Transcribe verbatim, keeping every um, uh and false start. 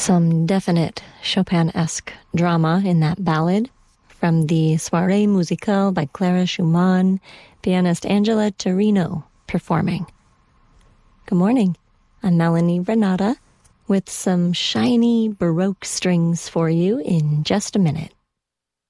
Some definite Chopin-esque drama in that ballad from the Soirée Musicale by Clara Schumann, pianist Angela Torino performing. Good morning. I'm Melanie Renata with some shiny Baroque strings for you in just a minute.